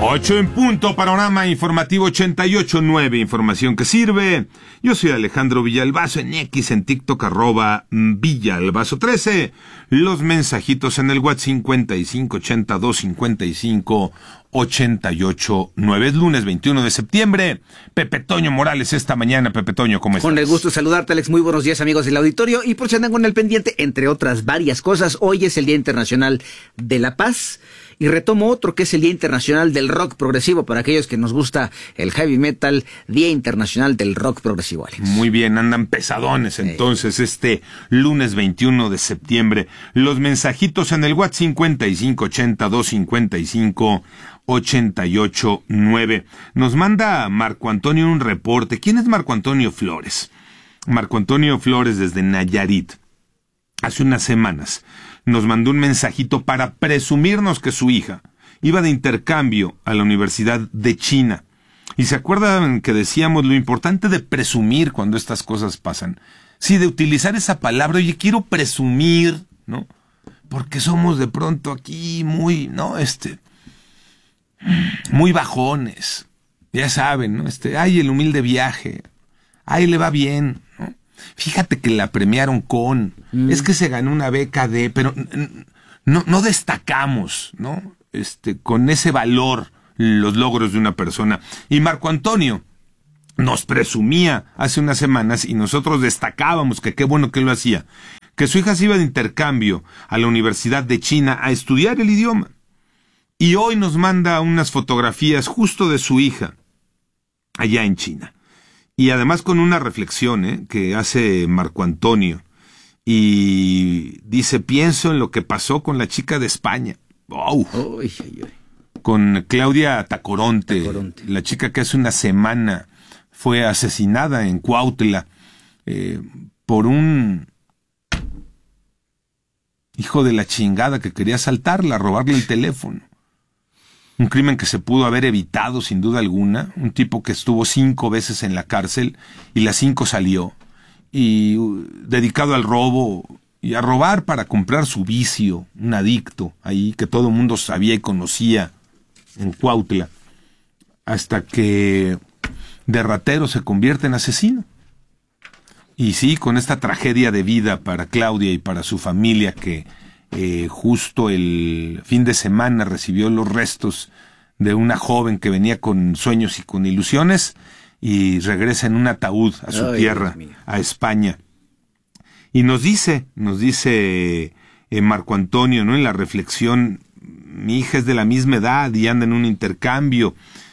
8 en punto, panorama informativo 88.9, información que sirve. Yo soy Alejandro Villalbazo, en X, en TikTok, @Villalbazo13. Los mensajitos en el WhatsApp 5582558889. Es lunes 21 de septiembre. Pepe Toño Morales esta mañana. Pepe Toño, ¿cómo estás? Con el gusto de saludarte, Alex. Muy buenos días, amigos del auditorio. Y por si andan con el pendiente, entre otras varias cosas, hoy es el Día Internacional de la Paz. Y retomo otro, que es el Día Internacional del Rock Progresivo, para aquellos que nos gusta el heavy metal. Día Internacional del Rock Progresivo, Alex. Muy bien, andan pesadones entonces este lunes 21 de septiembre. Los mensajitos en el WhatsApp 5582558889. Nos manda Marco Antonio un reporte. ¿Quién es Marco Antonio Flores? Marco Antonio Flores desde Nayarit. Hace unas semanas nos mandó un mensajito para presumirnos que su hija iba de intercambio a la Universidad de China. Y se acuerdan que decíamos lo importante de presumir cuando estas cosas pasan. Sí, de utilizar esa palabra, oye, quiero presumir, ¿no? Porque somos de pronto aquí muy, ¿no? Muy bajones. Ya saben, ¿no? Ay, el humilde viaje. Ay, le va bien, ¿no? Fíjate que la premiaron con, es que se ganó una beca de, pero no destacamos, ¿no? Con ese valor los logros de una persona. Y Marco Antonio nos presumía hace unas semanas y nosotros destacábamos que qué bueno que lo hacía, que su hija se iba de intercambio a la Universidad de China a estudiar el idioma. Y hoy nos manda unas fotografías justo de su hija allá en China. Y además con una reflexión que hace Marco Antonio. Y dice, pienso en lo que pasó con la chica de España. ¡Wow! Con Claudia Tacoronte, la chica que hace una semana fue asesinada en Cuautla por un hijo de la chingada que quería asaltarla, robarle el teléfono. Un crimen que se pudo haber evitado sin duda alguna, un tipo que estuvo 5 veces en la cárcel y las 5 salió, y dedicado al robo y a robar para comprar su vicio, un adicto ahí que todo el mundo sabía y conocía en Cuautla, hasta que de ratero se convierte en asesino. Y sí, con esta tragedia de vida para Claudia y para su familia que justo el fin de semana recibió los restos de una joven que venía con sueños y con ilusiones y regresa en un ataúd a su tierra, a España. Y nos dice Marco Antonio, ¿no? En la reflexión, mi hija es de la misma edad y anda en un intercambio,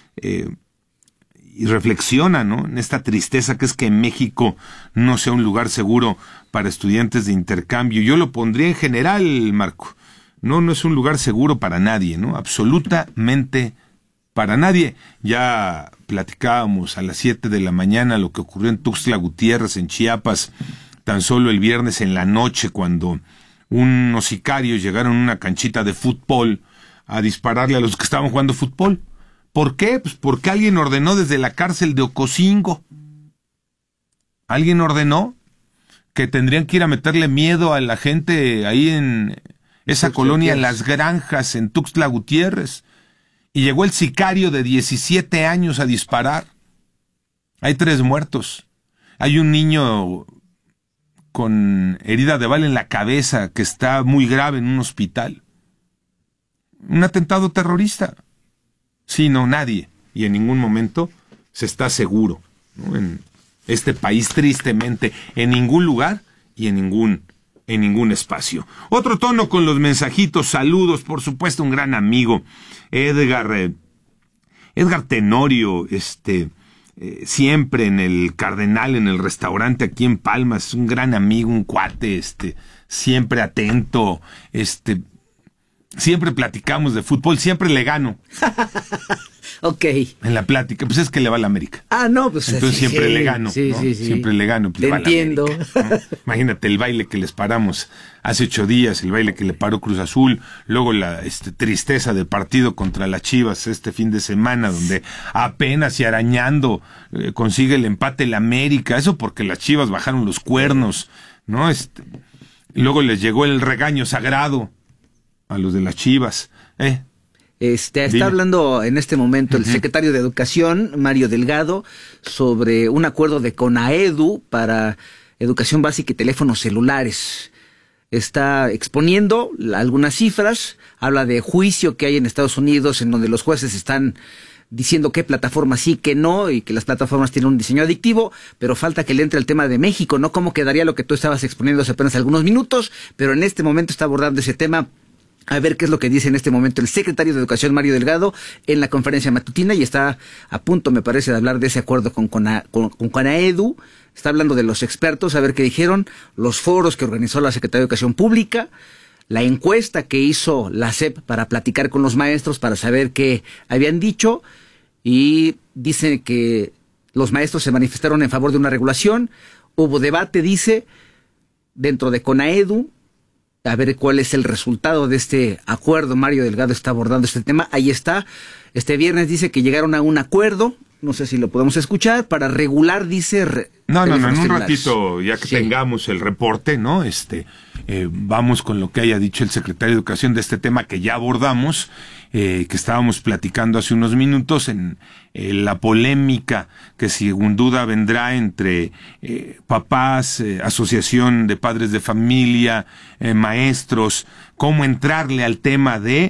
y reflexiona, ¿no? En esta tristeza que es que México no sea un lugar seguro para estudiantes de intercambio. Yo lo pondría en general, Marco. No es un lugar seguro para nadie, ¿no? Absolutamente para nadie. Ya platicábamos a las 7 de la mañana lo que ocurrió en Tuxtla Gutiérrez, en Chiapas, tan solo el viernes en la noche, cuando unos sicarios llegaron a una canchita de fútbol a dispararle a los que estaban jugando fútbol. ¿Por qué? Pues porque alguien ordenó desde la cárcel de Ocosingo. Alguien ordenó que tendrían que ir a meterle miedo a la gente ahí en esa colonia, en Las Granjas, en Tuxtla Gutiérrez. Y llegó el sicario de 17 años a disparar. Hay 3 muertos. Hay un niño con herida de bala en la cabeza que está muy grave en un hospital. Un atentado terrorista. Sí, no, nadie, y en ningún momento se está seguro, ¿no? En este país, tristemente, en ningún lugar y en ningún espacio. Otro tono con los mensajitos, saludos, por supuesto, un gran amigo, Edgar Tenorio, siempre en el Cardenal, en el restaurante aquí en Palmas, un gran amigo, un cuate, siempre atento, siempre platicamos de fútbol, siempre le gano. Ok. En la plática, pues es que le va a la América. No, pues entonces siempre le gano, sí, ¿no? Sí. Siempre le gano. Pues te entiendo. América, ¿no? Imagínate el baile que les paramos hace 8 días, el baile que le paró Cruz Azul, luego la tristeza del partido contra las Chivas este fin de semana, donde apenas y arañando consigue el empate el América, eso porque las Chivas bajaron los cuernos, ¿no? Luego les llegó el regaño sagrado a los de las Chivas, Está hablando en este momento el secretario de Educación, Mario Delgado, sobre un acuerdo de CONAEDU para educación básica y teléfonos celulares. Está exponiendo algunas cifras, habla de juicio que hay en Estados Unidos en donde los jueces están diciendo qué plataformas sí, qué no, y que las plataformas tienen un diseño adictivo, pero falta que le entre el tema de México, ¿no? ¿Cómo quedaría lo que tú estabas exponiendo hace apenas algunos minutos? Pero en este momento está abordando ese tema. A ver qué es lo que dice en este momento el secretario de Educación, Mario Delgado, en la conferencia matutina, y está a punto, me parece, de hablar de ese acuerdo con CONAEDU. Está hablando de los expertos, a ver qué dijeron, los foros que organizó la Secretaría de Educación Pública, la encuesta que hizo la SEP para platicar con los maestros, para saber qué habían dicho, y dice que los maestros se manifestaron en favor de una regulación. Hubo debate, dice, dentro de CONAEDU, a ver cuál es el resultado de este acuerdo. Mario Delgado está abordando este tema. Ahí está. Este viernes dice que llegaron a un acuerdo, no sé si lo podemos escuchar, para regular, dice... No, en un ratito, ya que tengamos el reporte, ¿no? Vamos con lo que haya dicho el secretario de Educación de este tema que ya abordamos, que estábamos platicando hace unos minutos en la polémica que sin duda vendrá entre papás, asociación de padres de familia, maestros, cómo entrarle al tema de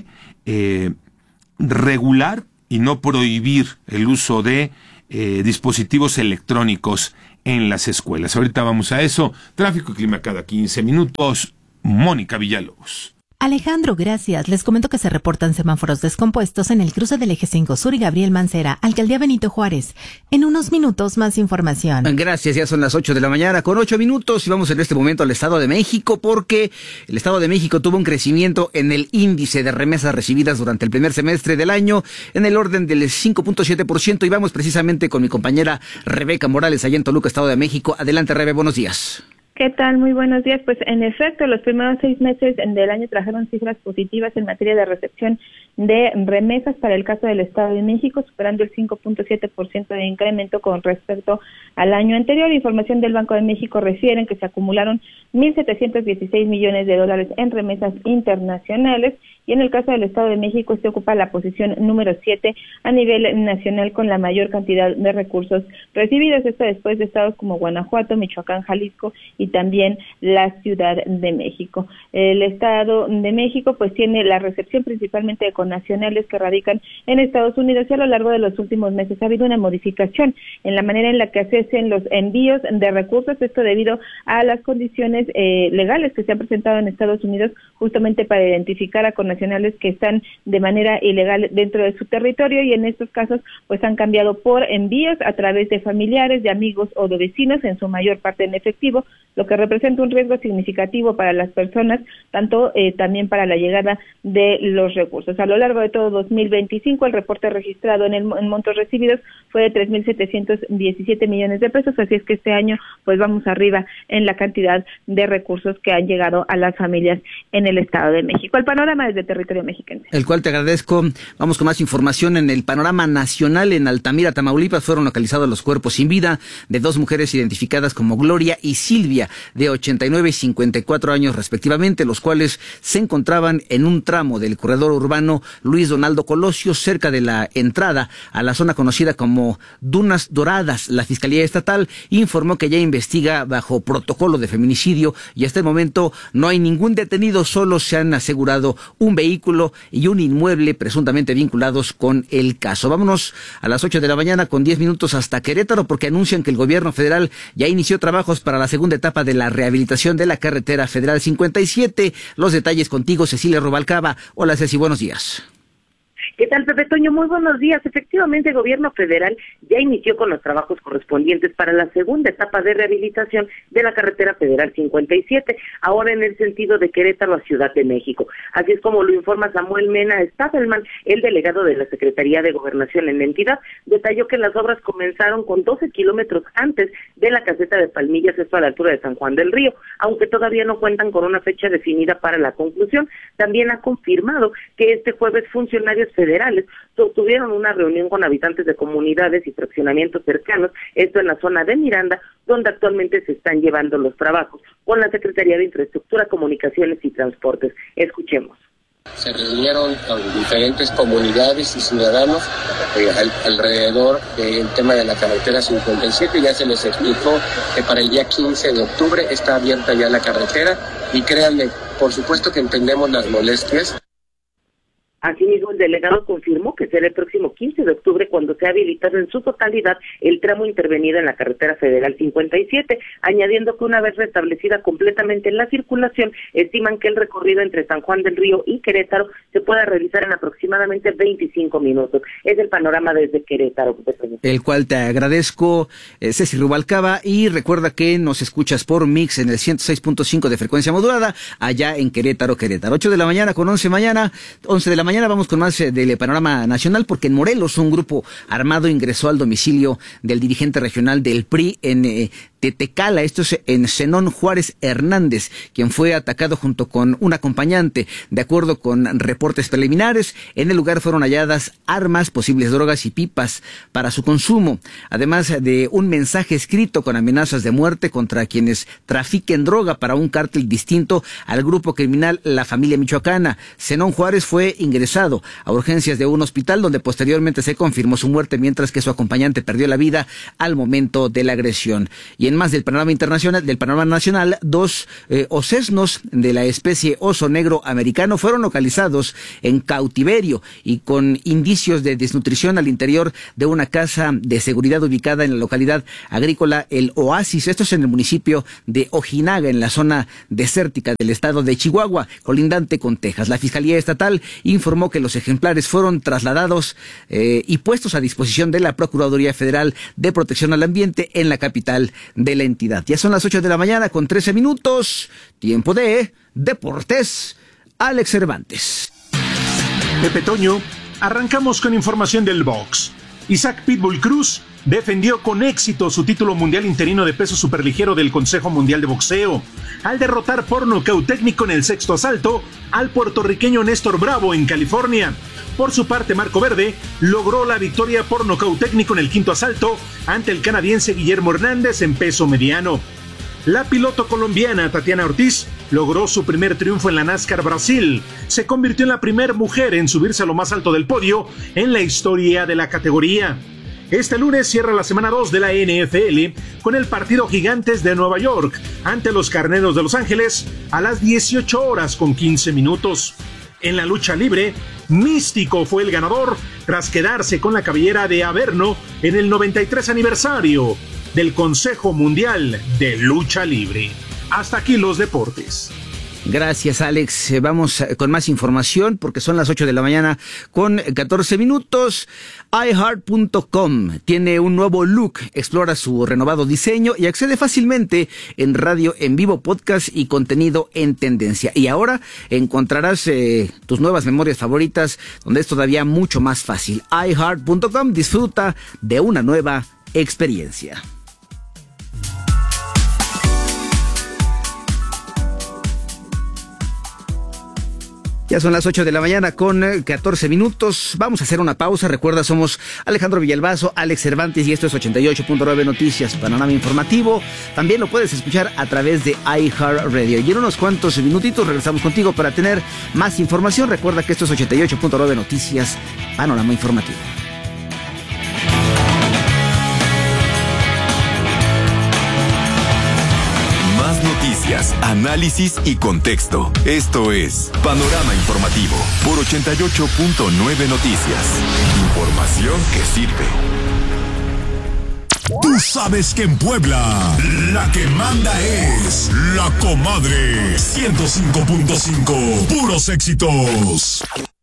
regular y no prohibir el uso de dispositivos electrónicos en las escuelas. Ahorita vamos a eso. Tráfico y clima cada 15 minutos. Mónica Villalobos. Alejandro, gracias. Les comento que se reportan semáforos descompuestos en el cruce del Eje 5 Sur y Gabriel Mancera, Alcaldía Benito Juárez. En unos minutos más información. Gracias, ya son las 8 de la mañana con 8 minutos y vamos en este momento al Estado de México porque el Estado de México tuvo un crecimiento en el índice de remesas recibidas durante el primer semestre del año en el orden del 5.7% y vamos precisamente con mi compañera Rebeca Morales allá en Toluca, Estado de México. Adelante, Rebe, buenos días. ¿Qué tal? Muy buenos días. Pues en efecto, los primeros 6 meses del año trajeron cifras positivas en materia de recepción de remesas para el caso del Estado de México, superando el 5.7% de incremento con respecto al año anterior. Información del Banco de México refiere que se acumularon 1.716 millones de dólares en remesas internacionales y en el caso del Estado de México este ocupa la posición número 7 a nivel nacional con la mayor cantidad de recursos recibidos, esto después de estados como Guanajuato, Michoacán, Jalisco y también la Ciudad de México. El Estado de México pues tiene la recepción principalmente de connacionales que radican en Estados Unidos y a lo largo de los últimos meses ha habido una modificación en la manera en la que se hacen los envíos de recursos, esto debido a las condiciones legales que se han presentado en Estados Unidos justamente para identificar a connacionales que están de manera ilegal dentro de su territorio y en estos casos pues han cambiado por envíos a través de familiares, de amigos o de vecinos, en su mayor parte en efectivo, lo que representa un riesgo significativo para las personas, tanto también para la llegada de los recursos. A lo largo de todo 2025 el reporte registrado en montos recibidos fue de 3.717 millones de pesos, así es que este año pues vamos arriba en la cantidad de recursos que han llegado a las familias en el Estado de México. El panorama desde territorio mexicano. El cual te agradezco. Vamos con más información. En el panorama nacional, en Altamira, Tamaulipas, fueron localizados los cuerpos sin vida de 2 mujeres identificadas como Gloria y Silvia, de 89 y 54 años respectivamente, los cuales se encontraban en un tramo del corredor urbano Luis Donaldo Colosio, cerca de la entrada a la zona conocida como Dunas Doradas. La Fiscalía Estatal informó que ya investiga bajo protocolo de feminicidio y hasta el momento no hay ningún detenido, solo se han asegurado un vehículo y un inmueble presuntamente vinculados con el caso. Vámonos a las 8 de la mañana con 10 minutos hasta Querétaro porque anuncian que el gobierno federal ya inició trabajos para la segunda etapa de la rehabilitación de la carretera federal 57. Los detalles contigo, Cecilia Rubalcaba. Hola, Ceci, buenos días. ¿Qué tal, Pepe Toño? Muy buenos días. Efectivamente, el gobierno federal ya inició con los trabajos correspondientes para la segunda etapa de rehabilitación de la carretera federal 57, ahora en el sentido de Querétaro a Ciudad de México. Así es como lo informa Samuel Mena Stafelman, el delegado de la Secretaría de Gobernación en la entidad. Detalló que las obras comenzaron con 12 kilómetros antes de la caseta de Palmillas, esto a la altura de San Juan del Río, aunque todavía no cuentan con una fecha definida para la conclusión. También ha confirmado que este jueves funcionarios federales tuvieron una reunión con habitantes de comunidades y fraccionamientos cercanos, esto en la zona de Miranda, donde actualmente se están llevando los trabajos con la Secretaría de Infraestructura, Comunicaciones y Transportes. Escuchemos. Se reunieron con diferentes comunidades y ciudadanos alrededor del tema de la carretera 57. Ya se les explicó que para el día 15 de octubre está abierta ya la carretera y créanme, por supuesto que entendemos las molestias. Asimismo, el delegado confirmó que será el próximo 15 de octubre cuando sea habilitado en su totalidad el tramo intervenido en la carretera federal 57, añadiendo que una vez restablecida completamente la circulación, estiman que el recorrido entre San Juan del Río y Querétaro se pueda realizar en aproximadamente 25 minutos. Es el panorama desde Querétaro. El cual te agradezco, Ceci Rubalcaba, y recuerda que nos escuchas por Mix en el 106.5 de frecuencia modulada, allá en Querétaro. 8 de la mañana con 11 de la mañana vamos con más del panorama nacional, porque en Morelos un grupo armado ingresó al domicilio del dirigente regional del PRI en Tetecala, esto es en Zenón Juárez Hernández, quien fue atacado junto con un acompañante. De acuerdo con reportes preliminares, en el lugar fueron halladas armas, posibles drogas y pipas para su consumo, además de un mensaje escrito con amenazas de muerte contra quienes trafiquen droga para un cártel distinto al grupo criminal La Familia Michoacana. Zenón Juárez fue ingresado a urgencias de un hospital donde posteriormente se confirmó su muerte, mientras que su acompañante perdió la vida al momento de la agresión. Y en más del panorama nacional, dos osesnos de la especie oso negro americano fueron localizados en cautiverio y con indicios de desnutrición al interior de una casa de seguridad ubicada en la localidad agrícola El Oasis. Esto es en el municipio de Ojinaga, en la zona desértica del estado de Chihuahua, colindante con Texas. La Fiscalía Estatal informó que los ejemplares fueron trasladados y puestos a disposición de la Procuraduría Federal de Protección al Ambiente en la capital de la entidad. Ya son las 8 de la mañana con 13 minutos, tiempo de Deportes. Alex Cervantes. Pepe Toño, arrancamos con información del box. Isaac Pitbull Cruz defendió con éxito su título mundial interino de peso superligero del Consejo Mundial de Boxeo, al derrotar por nocaut técnico en el sexto asalto al puertorriqueño Néstor Bravo en California. Por su parte, Marco Verde logró la victoria por nocaut técnico en el quinto asalto ante el canadiense Guillermo Hernández en peso mediano. La piloto colombiana Tatiana Ortiz logró su primer triunfo en la NASCAR Brasil. Se convirtió en la primera mujer en subirse a lo más alto del podio en la historia de la categoría. Este lunes cierra la semana 2 de la NFL con el partido Gigantes de Nueva York ante los Carneros de Los Ángeles a las 18:15. En la lucha libre, Místico fue el ganador tras quedarse con la cabellera de Averno en el 93 aniversario del Consejo Mundial de Lucha Libre. Hasta aquí los deportes. Gracias, Alex. Vamos con más información porque son las 8 de la mañana con 14 minutos. iHeart.com tiene un nuevo look, explora su renovado diseño y accede fácilmente en radio en vivo, podcast y contenido en tendencia. Y ahora encontrarás tus nuevas memorias favoritas, donde es todavía mucho más fácil. iHeart.com, disfruta de una nueva experiencia. Ya son las 8 de la mañana con 14 minutos. Vamos a hacer una pausa. Recuerda, somos Alejandro Villalbazo, Alex Cervantes y esto es 88.9 Noticias, panorama informativo. También lo puedes escuchar a través de iHeartRadio. Y en unos cuantos minutitos regresamos contigo para tener más información. Recuerda que esto es 88.9 Noticias, panorama informativo. Noticias, análisis y contexto. Esto es Panorama Informativo por 88.9 Noticias. Información que sirve. Tú sabes que en Puebla la que manda es La Comadre 105.5. Puros éxitos.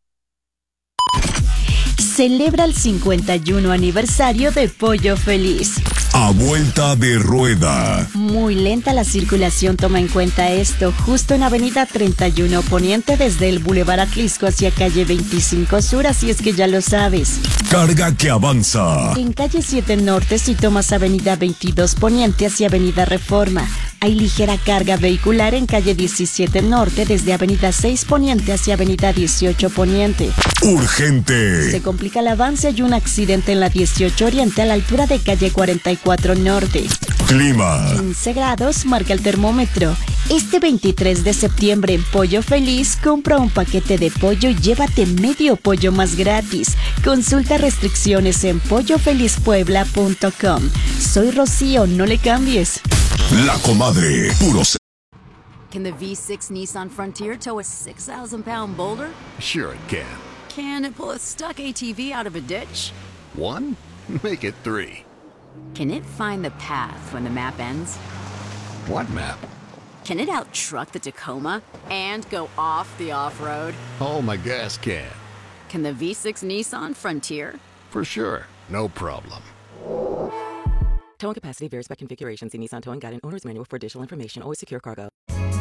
Celebra el 51 aniversario de Pollo Feliz. A vuelta de rueda. Muy lenta la circulación, toma en cuenta esto. Justo en Avenida 31 Poniente, desde el Boulevard Atlisco hacia calle 25 Sur, así es que ya lo sabes. Carga que avanza. En calle 7 Norte, si tomas Avenida 22 Poniente hacia Avenida Reforma. Hay ligera carga vehicular en calle 17 Norte, desde Avenida 6 Poniente hacia Avenida 18 Poniente. Urgente. Se complica el avance, hay un accidente en la 18 Oriente a la altura de calle 44 Norte. Clima. 15 grados marca el termómetro. Este 23 de septiembre en Pollo Feliz, compra un paquete de pollo y llévate medio pollo más gratis. Consulta restricciones en pollofelizpuebla.com. Soy Rocío, no le cambies. La Comadre, puro. Can the V6 Nissan Frontier tow a 6,000-pound boulder? Sure it can. Can it pull a stuck ATV out of a ditch? 1? Make it 3. Can it find the path when the map ends? What map? Can it out-truck the Tacoma and go off the off-road? Oh, my gas can. Can the V6 Nissan Frontier? For sure. No problem. Towing capacity varies by configuration. See Nissan Towing Guide and Owner's Manual for additional information. Always secure cargo.